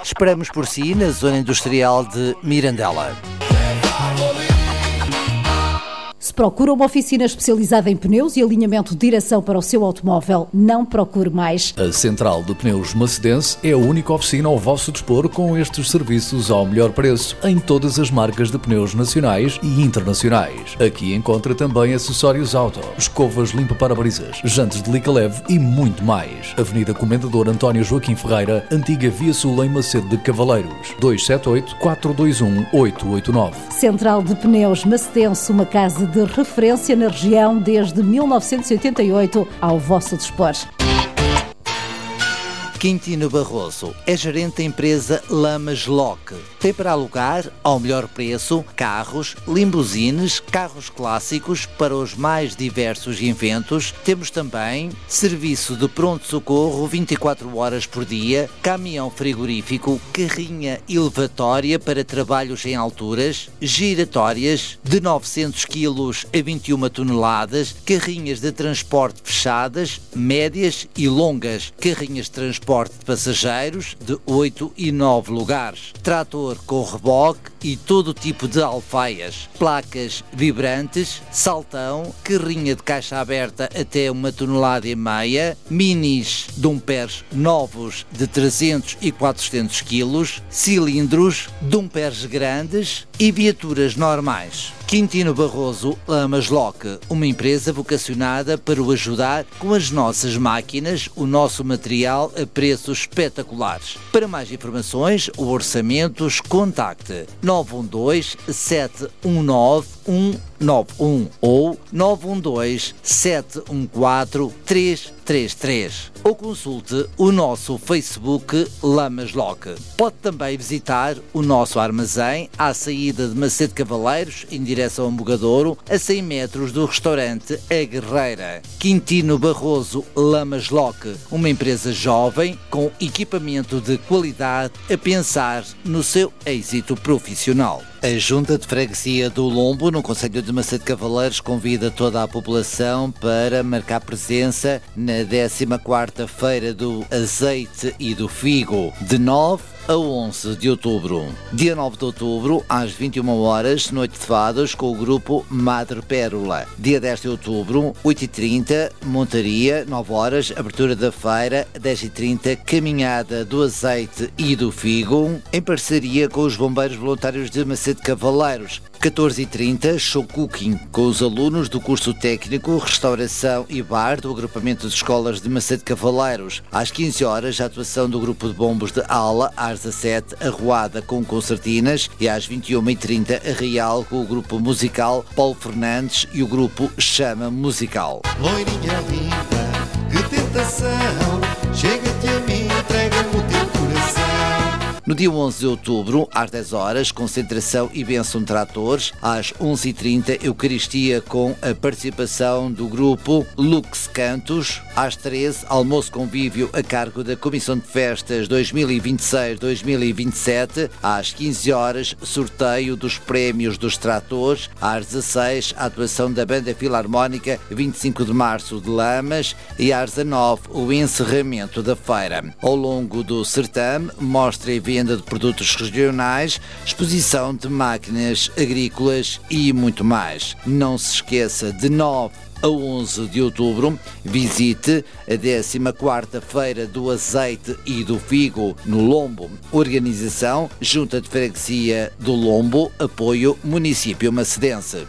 Esperamos por si na zona industrial de Mirandela. Se procura uma oficina especializada em pneus e alinhamento de direção para o seu automóvel, não procure mais. A Central de Pneus Macedense é a única oficina ao vosso dispor com estes serviços ao melhor preço em todas as marcas de pneus nacionais e internacionais. Aqui encontra também acessórios auto, escovas limpa-parabrisas, jantes de lica leve e muito mais. Avenida Comendador António Joaquim Ferreira, Antiga Via Sul em Macedo de Cavaleiros, 278-421-889. Central de Pneus Macedense, uma casa de referência na região desde 1988, ao vosso dispor. Quintino Barroso é gerente da empresa Lamas Lock. Tem para alugar, ao melhor preço, carros, limusines, carros clássicos para os mais diversos eventos. Temos também serviço de pronto-socorro 24 horas por dia, caminhão frigorífico, carrinha elevatória para trabalhos em alturas, giratórias de 900 kg a 21 toneladas, carrinhas de transporte fechadas, médias e longas, carrinhas de transporte de passageiros de 8 e 9 lugares, trator com reboque e todo tipo de alfaias, placas vibrantes, saltão, carrinha de caixa aberta até 1,5 toneladas, minis dumpers novos de 300 e 400 kg, cilindros, dumpers grandes e viaturas normais. Quintino Barroso Lamas Lock, uma empresa vocacionada para o ajudar com as nossas máquinas, o nosso material a preços espetaculares. Para mais informações ou orçamentos, contacte 912-719-191 ou 912-714-333 ou consulte o nosso Facebook Lamas Lock. Pode também visitar o nosso armazém à saída de Macedo de Cavaleiros, em direção a Mogadouro, a 100 metros do restaurante A Guerreira. Quintino Barroso Lamas Lock, uma empresa jovem com equipamento de qualidade a pensar no seu êxito profissional. A Junta de Freguesia do Lombo, no concelho de Macedo de Cavaleiros, convida toda a população para marcar presença na 14ª Feira do Azeite e do Figo, de 9 a 11 de outubro. Dia 9 de outubro, às 21 horas, noite de fados com o grupo Madre Pérola. Dia 10 de outubro, 8h30, montaria, 9 horas, abertura da feira, 10h30, caminhada do azeite e do figo, em parceria com os bombeiros voluntários de Macedo de Cavaleiros. 14h30, show cooking com os alunos do curso técnico Restauração e Bar do agrupamento de escolas de Macedo de Cavaleiros. Às 15 horas, a atuação do grupo de bombos de aula. Às 17, arruada com concertinas e às 21h30, arraial com o grupo musical Paulo Fernandes e o grupo Chama Musical. Loirinha linda, que tentação, chega-te a mim, entrega-me o teu coração. No dia 11 de outubro, às 10 horas, concentração e bênção de tratores. Às 11h30, Eucaristia com a participação do grupo Lux Cantos. Às 13, almoço convívio a cargo da Comissão de Festas 2026-2027. Às 15 horas, sorteio dos prémios dos tratores. Às 16, a atuação da Banda Filarmónica 25 de Março de Lamas. E às 19, o encerramento da feira. Ao longo do certame, mostra e venda de produtos regionais, exposição de máquinas agrícolas e muito mais. Não se esqueça, de 9 a 11 de outubro, visite a 14ª Feira do Azeite e do Figo, no Lombo. Organização Junta de Freguesia do Lombo, apoio Município Macedense.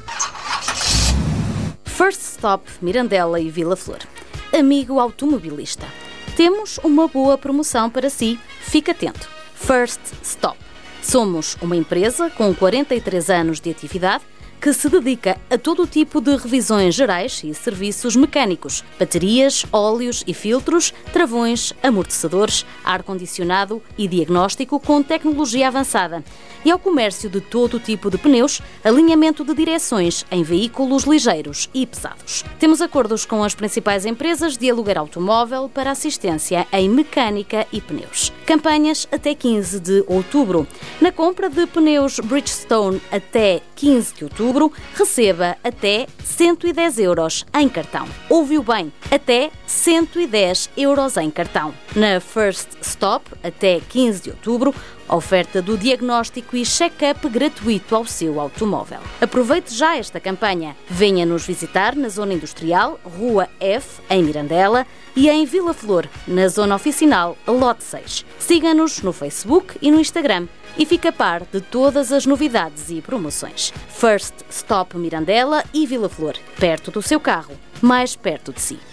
First Stop Mirandela e Vila Flor. Amigo automobilista, temos uma boa promoção para si. Fique atento. First Stop. Somos uma empresa com 43 anos de atividade que se dedica a todo tipo de revisões gerais e serviços mecânicos, baterias, óleos e filtros, travões, amortecedores, ar-condicionado e diagnóstico com tecnologia avançada. E ao comércio de todo tipo de pneus, alinhamento de direções em veículos ligeiros e pesados. Temos acordos com as principais empresas de aluguer automóvel para assistência em mecânica e pneus. Campanhas até 15 de outubro. Na compra de pneus Bridgestone até 15 de outubro, outubro, receba até 110 euros em cartão. Ouviu bem, até 110 euros em cartão. Na First Stop, até 15 de outubro, oferta do diagnóstico e check-up gratuito ao seu automóvel. Aproveite já esta campanha. Venha nos visitar na Zona Industrial, Rua F, em Mirandela, e em Vila Flor, na Zona Oficinal, Lote 6. Siga-nos no Facebook e no Instagram e fique a par de todas as novidades e promoções. First Stop Mirandela e Vila Flor, perto do seu carro, mais perto de si.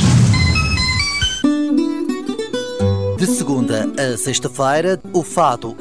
De segunda a sexta-feira, o fado